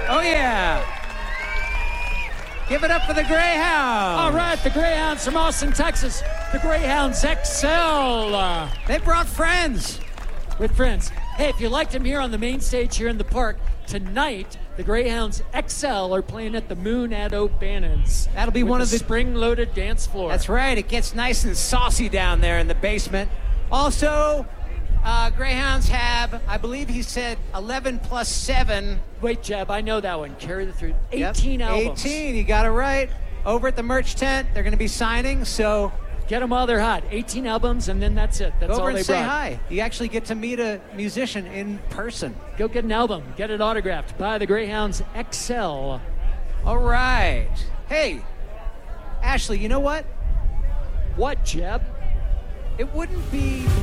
Oh, yeah. Give it up for the Greyhounds. All right, the Greyhounds from Austin, Texas. The Greyhounds XL. They brought friends. With friends. Hey, if you liked them here on the main stage here in the park, tonight the Greyhounds XL are playing at the Moon at O'Bannon's. That'll be one of the spring-loaded dance floor. That's right. It gets nice and saucy down there in the basement. Also, Greyhounds have, I believe he said 11 plus 7. Wait, Jeb, I know that one. Carry the through. 18 albums. 18, you got it right. Over at the merch tent, they're going to be signing, so get them while they're hot. 18 albums, and then that's it. That's go over all they and say brought. hi. You actually get to meet a musician in person. Go get an album. Get it autographed by the Greyhounds XL. All right. Hey, Ashley, you know what? What, Jeb? It wouldn't be